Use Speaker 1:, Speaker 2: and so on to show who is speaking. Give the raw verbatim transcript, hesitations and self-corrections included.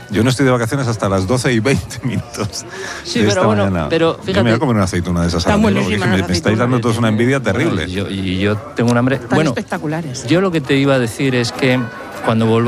Speaker 1: Yo no estoy de vacaciones hasta las doce y veinte minutos.
Speaker 2: Sí,
Speaker 1: de
Speaker 2: pero
Speaker 1: esta
Speaker 2: bueno,
Speaker 1: mañana.
Speaker 2: pero
Speaker 1: Yo
Speaker 2: fíjate.
Speaker 1: me voy a comer una aceituna de esas.
Speaker 3: Están
Speaker 1: ahora mismo,
Speaker 3: buenísimas
Speaker 1: porque
Speaker 3: las
Speaker 1: me, me estáis dando
Speaker 3: aceitunas.
Speaker 1: todos una envidia terrible.
Speaker 2: Y yo, y yo tengo un hambre.
Speaker 3: Están
Speaker 2: Bueno,
Speaker 3: espectaculares.
Speaker 2: yo lo que te iba a decir es que cuando volvamos